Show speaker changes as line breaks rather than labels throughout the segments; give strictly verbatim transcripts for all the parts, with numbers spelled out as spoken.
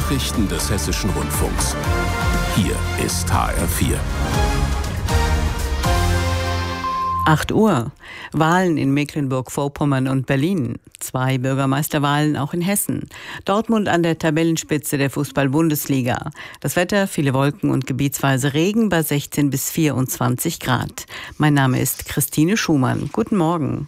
Nachrichten des Hessischen Rundfunks. Hier ist H R vier.
acht Uhr. Wahlen in Mecklenburg-Vorpommern und Berlin. Zwei Bürgermeisterwahlen auch in Hessen. Dortmund an der Tabellenspitze der Fußball-Bundesliga. Das Wetter, viele Wolken und gebietsweise Regen bei sechzehn bis vierundzwanzig Grad. Mein Name ist Christine Schumann. Guten Morgen.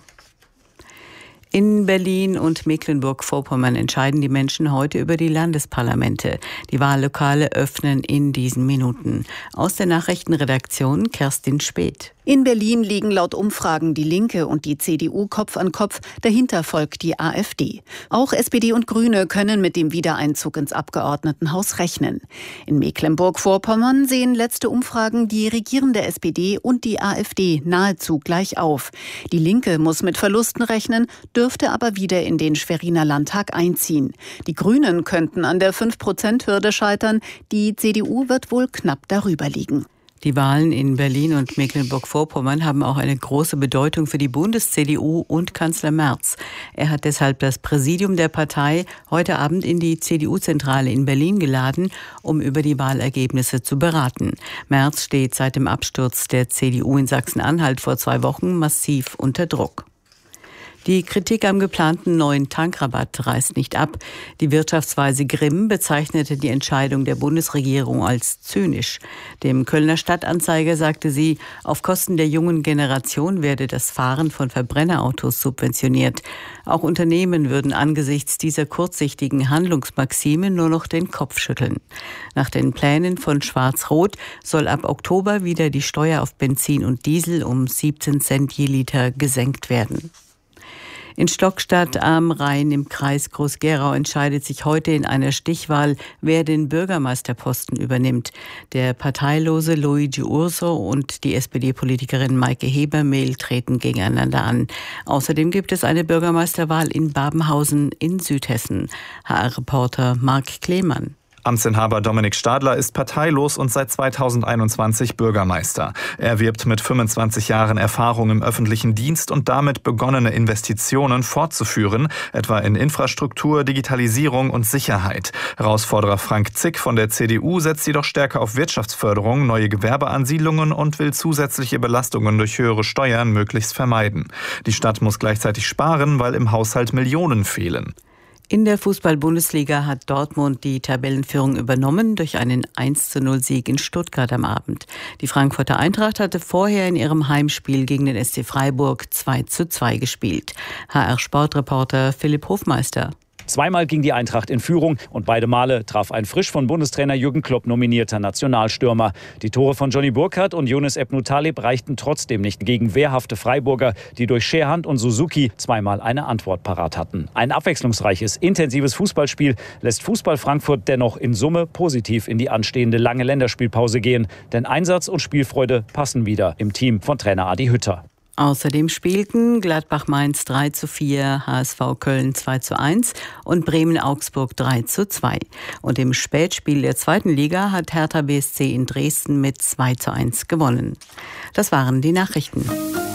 In Berlin und Mecklenburg-Vorpommern entscheiden die Menschen heute über die Landesparlamente. Die Wahllokale öffnen in diesen Minuten. Aus der Nachrichtenredaktion Kerstin Späth.
In Berlin liegen laut Umfragen die Linke und die C D U Kopf an Kopf, dahinter folgt die A f D. Auch S P D und Grüne können mit dem Wiedereinzug ins Abgeordnetenhaus rechnen. In Mecklenburg-Vorpommern sehen letzte Umfragen die regierende S P D und die A f D nahezu gleich auf. Die Linke muss mit Verlusten rechnen, dürfte aber wieder in den Schweriner Landtag einziehen. Die Grünen könnten an der fünf Prozent Hürde scheitern, die C D U wird wohl knapp darüber liegen.
Die Wahlen in Berlin und Mecklenburg-Vorpommern haben auch eine große Bedeutung für die Bundes-C D U und Kanzler Merz. Er hat deshalb das Präsidium der Partei heute Abend in die C D U-Zentrale in Berlin geladen, um über die Wahlergebnisse zu beraten. Merz steht seit dem Absturz der C D U in Sachsen-Anhalt vor zwei Wochen massiv unter Druck. Die Kritik am geplanten neuen Tankrabatt reißt nicht ab. Die Wirtschaftsweise Grimm bezeichnete die Entscheidung der Bundesregierung als zynisch. Dem Kölner Stadtanzeiger sagte sie, auf Kosten der jungen Generation werde das Fahren von Verbrennerautos subventioniert. Auch Unternehmen würden angesichts dieser kurzsichtigen Handlungsmaxime nur noch den Kopf schütteln. Nach den Plänen von Schwarz-Rot soll ab Oktober wieder die Steuer auf Benzin und Diesel um siebzehn Cent je Liter gesenkt werden. In Stockstadt am Rhein im Kreis Groß-Gerau entscheidet sich heute in einer Stichwahl, wer den Bürgermeisterposten übernimmt. Der parteilose Luigi Urso und die S P D-Politikerin Maike Hebermehl treten gegeneinander an. Außerdem gibt es eine Bürgermeisterwahl in Babenhausen in Südhessen. H R-Reporter Marc Klemann.
Amtsinhaber Dominik Stadler ist parteilos und seit zweitausendeinundzwanzig Bürgermeister. Er wirbt mit fünfundzwanzig Jahren Erfahrung im öffentlichen Dienst und damit begonnene Investitionen fortzuführen, etwa in Infrastruktur, Digitalisierung und Sicherheit. Herausforderer Frank Zick von der C D U setzt jedoch stärker auf Wirtschaftsförderung, neue Gewerbeansiedlungen und will zusätzliche Belastungen durch höhere Steuern möglichst vermeiden. Die Stadt muss gleichzeitig sparen, weil im Haushalt Millionen fehlen.
In der Fußball-Bundesliga hat Dortmund die Tabellenführung übernommen durch einen eins zu null Sieg in Stuttgart am Abend. Die Frankfurter Eintracht hatte vorher in ihrem Heimspiel gegen den S C Freiburg zwei zu zwei gespielt. H R-Sportreporter Philipp Hofmeister.
Zweimal ging die Eintracht in Führung und beide Male traf ein frisch von Bundestrainer Jürgen Klopp nominierter Nationalstürmer. Die Tore von Johnny Burkhardt und Younes Ebnou Taleb reichten trotzdem nicht gegen wehrhafte Freiburger, die durch Scherhand und Suzuki zweimal eine Antwort parat hatten. Ein abwechslungsreiches, intensives Fußballspiel lässt Fußball Frankfurt dennoch in Summe positiv in die anstehende lange Länderspielpause gehen. Denn Einsatz und Spielfreude passen wieder im Team von Trainer Adi Hütter.
Außerdem spielten Gladbach-Mainz drei zu vier, H S V Köln zwei zu eins und Bremen-Augsburg drei zu zwei. Und im Spätspiel der zweiten Liga hat Hertha B S C in Dresden mit zwei zu eins gewonnen. Das waren die Nachrichten.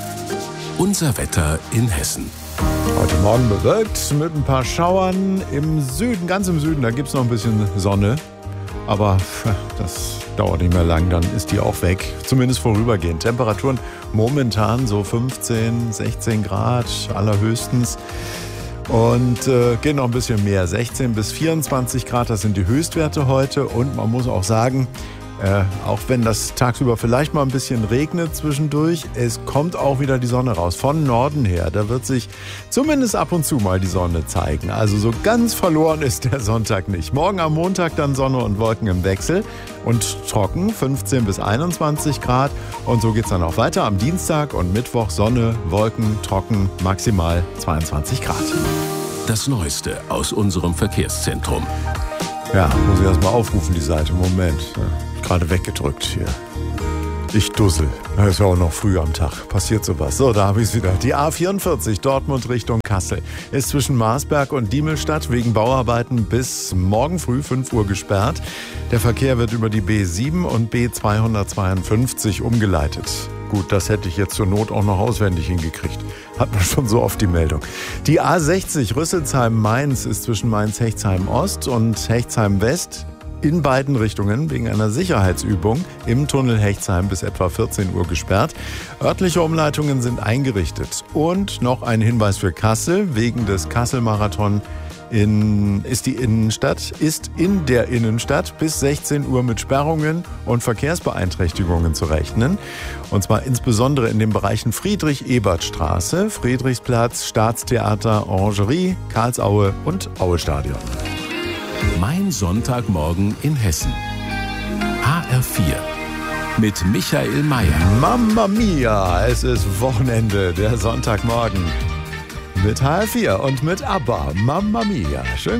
Unser Wetter in Hessen.
Heute Morgen bewölkt mit ein paar Schauern im Süden, ganz im Süden, da gibt es noch ein bisschen Sonne. Aber das dauert nicht mehr lang, dann ist die auch weg. Zumindest vorübergehend. Temperaturen momentan so fünfzehn, sechzehn Grad allerhöchstens. Und äh, geht noch ein bisschen mehr. sechzehn bis vierundzwanzig Grad, das sind die Höchstwerte heute. Und man muss auch sagen, äh, auch wenn das tagsüber vielleicht mal ein bisschen regnet zwischendurch, es kommt auch wieder die Sonne raus. Von Norden her, da wird sich zumindest ab und zu mal die Sonne zeigen. Also so ganz verloren ist der Sonntag nicht. Morgen am Montag dann Sonne und Wolken im Wechsel und trocken, fünfzehn bis einundzwanzig Grad. Und so geht's dann auch weiter am Dienstag und Mittwoch Sonne, Wolken, trocken, maximal zweiundzwanzig Grad.
Das Neueste aus unserem Verkehrszentrum.
Ja, muss ich erst mal aufrufen, die Seite. Moment, gerade weggedrückt hier. Ich dussel. Das ist ja auch noch früh am Tag. Passiert sowas. So, da habe ich es wieder. Die A vierundvierzig Dortmund Richtung Kassel ist zwischen Marsberg und Diemelstadt wegen Bauarbeiten bis morgen früh fünf Uhr gesperrt. Der Verkehr wird über die B sieben und B zweihundertzweiundfünfzig umgeleitet. Gut, das hätte ich jetzt zur Not auch noch auswendig hingekriegt. Hat man schon so oft die Meldung. Die A sechzig Rüsselsheim-Mainz ist zwischen Mainz-Hechtsheim-Ost und Hechtsheim-West in beiden Richtungen wegen einer Sicherheitsübung im Tunnel Hechtsheim bis etwa vierzehn Uhr gesperrt. Örtliche Umleitungen sind eingerichtet. Und noch ein Hinweis für Kassel. Wegen des Kassel-Marathon in, ist die Innenstadt, ist in der Innenstadt bis sechzehn Uhr mit Sperrungen und Verkehrsbeeinträchtigungen zu rechnen. Und zwar insbesondere in den Bereichen Friedrich-Ebert-Straße, Friedrichsplatz, Staatstheater, Orangerie, Karlsaue und Aue-Stadion.
Mein Sonntagmorgen in Hessen. H R vier mit Michael Mayer.
Mamma mia, es ist Wochenende, der Sonntagmorgen. Mit H R vier und mit ABBA. Mamma mia. Schön.